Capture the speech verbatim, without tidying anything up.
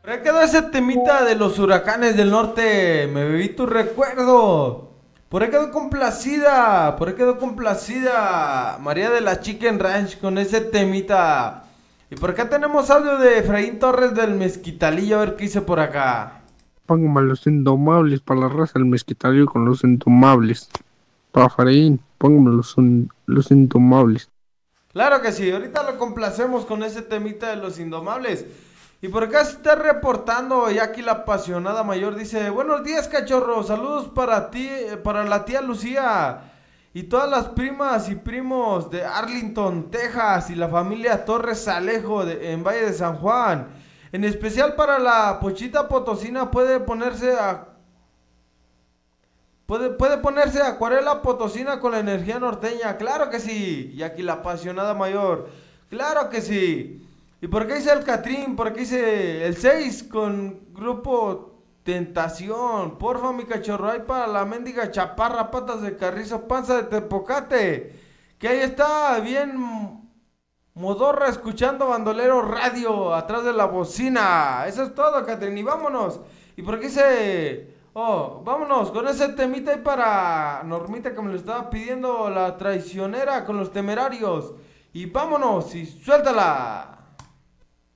Ahí quedó ese temita de los huracanes del norte. Me bebí tu recuerdo. Por ahí quedó complacida. Por ahí quedó complacida María de la Chicken Ranch con ese temita. Y por acá tenemos audio de Efraín Torres del Mezquitalillo. A ver qué hice por acá. Póngame los indomables para la raza del mezquitalio con los indomables. Para Faraín, póngame los, un- los indomables. Claro que sí. Ahorita lo complacemos con ese temita de los indomables. Y por acá se está reportando Jackie la apasionada mayor. Dice, buenos días cachorro, saludos para ti, eh, para la tía Lucía y todas las primas y primos de Arlington, Texas y la familia Torres Alejo de- en Valle de San Juan. En especial para la pochita potosina puede ponerse a puede, puede ponerse acuarela potosina con la energía norteña. Claro que sí. Jackie la apasionada mayor. Claro que sí. ¿Y por qué dice el Catrín? ¿Por qué dice el seis con grupo Tentación? Porfa, mi cachorro, hay para la mendiga chaparra, patas de carrizo, panza de tepocate. Que ahí está, bien modorra, escuchando bandolero radio atrás de la bocina. Eso es todo, Catrín, y vámonos. ¿Y por qué dice? Oh, vámonos con ese temita ahí para Normita que me lo estaba pidiendo la traicionera con los temerarios. Y vámonos y suéltala.